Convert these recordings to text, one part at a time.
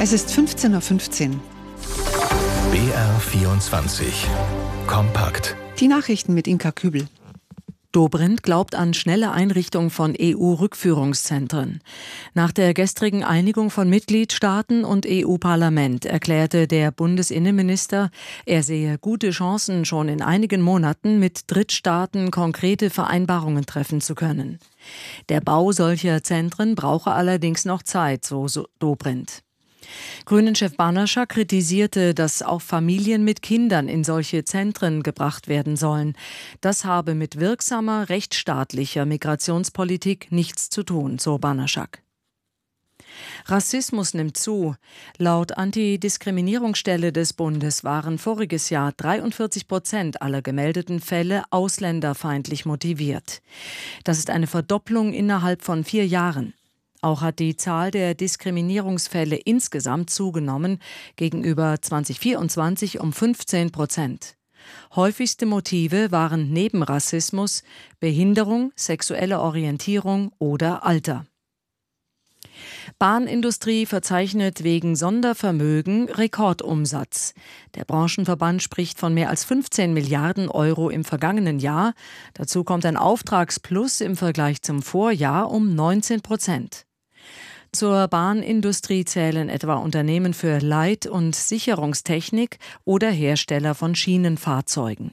Es ist 15:15 Uhr. BR24 Kompakt. Die Nachrichten mit Inka Kübel. Dobrindt glaubt an schnelle Einrichtung von EU-Rückführungszentren. Nach der gestrigen Einigung von Mitgliedstaaten und EU-Parlament erklärte der Bundesinnenminister, er sehe gute Chancen, schon in einigen Monaten mit Drittstaaten konkrete Vereinbarungen treffen zu können. Der Bau solcher Zentren brauche allerdings noch Zeit, so Dobrindt. Grünen-Chef Banaschak kritisierte, dass auch Familien mit Kindern in solche Zentren gebracht werden sollen. Das habe mit wirksamer rechtsstaatlicher Migrationspolitik nichts zu tun, so Banaschak. Rassismus nimmt zu. Laut Antidiskriminierungsstelle des Bundes waren voriges Jahr 43% aller gemeldeten Fälle ausländerfeindlich motiviert. Das ist eine Verdopplung innerhalb von 4 Jahren. Auch hat die Zahl der Diskriminierungsfälle insgesamt zugenommen, gegenüber 2024 um 15%. Häufigste Motive waren neben Rassismus Behinderung, sexuelle Orientierung oder Alter. Bahnindustrie verzeichnet wegen Sondervermögen Rekordumsatz. Der Branchenverband spricht von mehr als 15 Milliarden Euro im vergangenen Jahr. Dazu kommt ein Auftragsplus im Vergleich zum Vorjahr um 19%. Zur Bahnindustrie zählen etwa Unternehmen für Leit- und Sicherungstechnik oder Hersteller von Schienenfahrzeugen.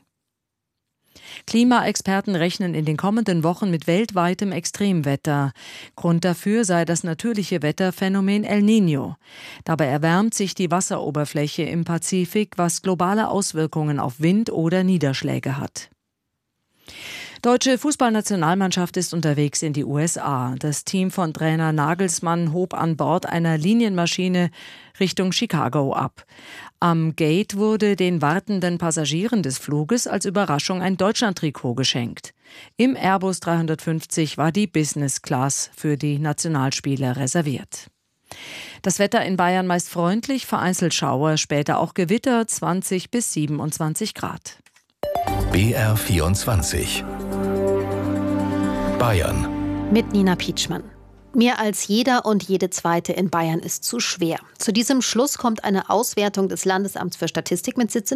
Klimaexperten rechnen in den kommenden Wochen mit weltweitem Extremwetter. Grund dafür sei das natürliche Wetterphänomen El Niño. Dabei erwärmt sich die Wasseroberfläche im Pazifik, was globale Auswirkungen auf Wind oder Niederschläge hat. Deutsche Fußballnationalmannschaft ist unterwegs in die USA. Das Team von Trainer Nagelsmann hob an Bord einer Linienmaschine Richtung Chicago ab. Am Gate wurde den wartenden Passagieren des Fluges als Überraschung ein Deutschland-Trikot geschenkt. Im Airbus 350 war die Business Class für die Nationalspieler reserviert. Das Wetter in Bayern meist freundlich, vereinzelt Schauer, später auch Gewitter, 20 bis 27 Grad. BR24 Bayern. Mit Nina Pietschmann. Mehr als jeder und jede Zweite in Bayern ist zu schwer. Zu diesem Schluss kommt eine Auswertung des Landesamts für Statistik mit Sitz in